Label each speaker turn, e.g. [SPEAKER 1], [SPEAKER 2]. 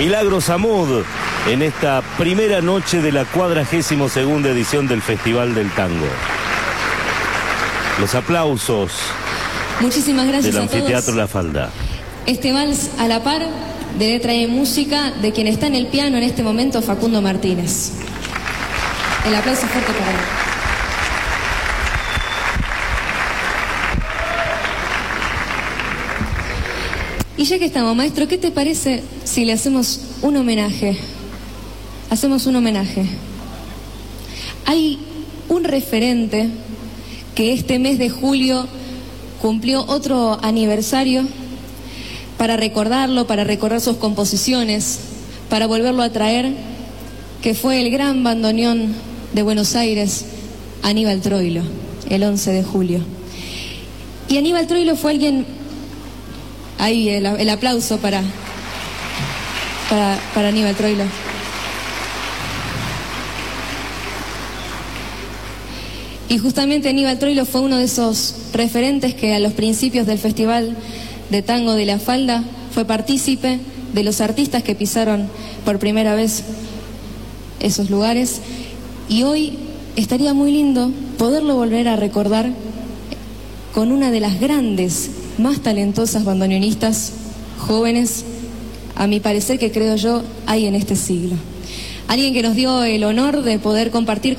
[SPEAKER 1] Milagros Amud en esta primera noche de la 42ª edición del Festival del Tango. Los aplausos.
[SPEAKER 2] Muchísimas gracias
[SPEAKER 1] del
[SPEAKER 2] a
[SPEAKER 1] Anfiteatro
[SPEAKER 2] todos.
[SPEAKER 1] La Falda.
[SPEAKER 2] Este vals a la par de letra y música de quien está en el piano en este momento, Facundo Martínez. El aplauso fuerte para él. Y ya que estamos, maestro, ¿qué te parece si le hacemos un homenaje? Hacemos un homenaje. Hay un referente que este mes de julio cumplió otro aniversario para recordarlo, para recordar sus composiciones, para volverlo a traer, que fue el gran bandoneón de Buenos Aires, Aníbal Troilo, el 11 de julio. Y Aníbal Troilo fue alguien... Ahí el aplauso para Aníbal Troilo. Y justamente Aníbal Troilo fue uno de esos referentes que a los principios del Festival de Tango de La Falda fue partícipe de los artistas que pisaron por primera vez esos lugares. Y hoy estaría muy lindo poderlo volver a recordar con una de las grandes, más talentosas bandoneonistas jóvenes, a mi parecer, que creo yo hay en este siglo. Alguien que nos dio el honor de poder compartir